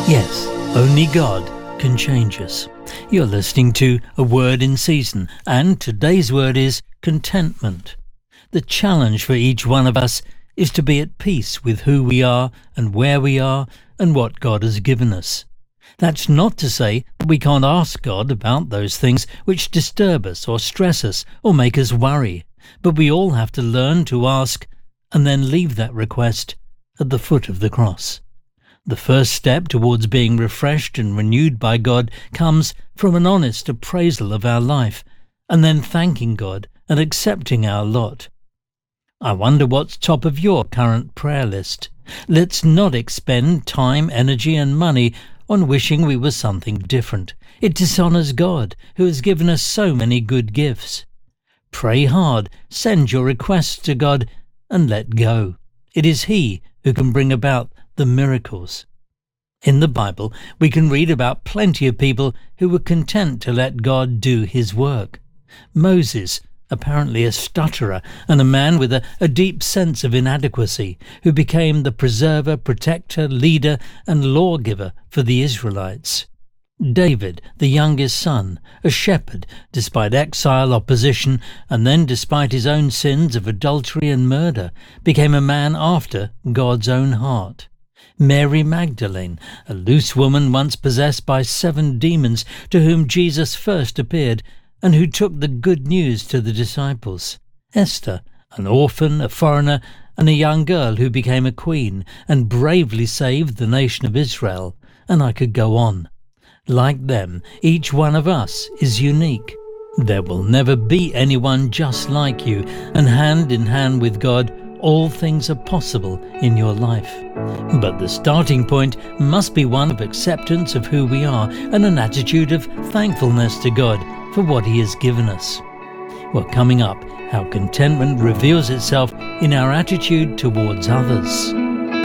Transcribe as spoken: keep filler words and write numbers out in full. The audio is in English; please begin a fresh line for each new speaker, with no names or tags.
Yes, only God can change us. You're listening to A Word in Season, and today's word is contentment. The challenge for each one of us is to be at peace with who we are and where we are and what God has given us. That's not to say that we can't ask God about those things which disturb us or stress us or make us worry, but we all have to learn to ask and then leave that request at the foot of the cross. The first step towards being refreshed and renewed by God comes from an honest appraisal of our life, and then thanking God and accepting our lot. I wonder what's top of your current prayer list. Let's not expend time, energy and money on wishing we were something different. It dishonours God, who has given us so many good gifts. Pray hard, send your requests to God, and let go. It is He who can bring about the miracles. In the Bible, we can read about plenty of people who were content to let God do His work. Moses, apparently a stutterer and a man with a, a deep sense of inadequacy, who became the preserver, protector, leader and lawgiver for the Israelites. David, the youngest son, a shepherd, despite exile, opposition, and then despite his own sins of adultery and murder, became a man after God's own heart. Mary Magdalene, a loose woman once possessed by seven demons, to whom Jesus first appeared, and who took the good news to the disciples. Esther, an orphan, a foreigner, and a young girl who became a queen, and bravely saved the nation of Israel, and I could go on. Like them, each one of us is unique. There will never be anyone just like you, and hand in hand with God, all things are possible in your life. But the starting point must be one of acceptance of who we are and an attitude of thankfulness to God for what He has given us. Well, coming up, how contentment reveals itself in our attitude towards others.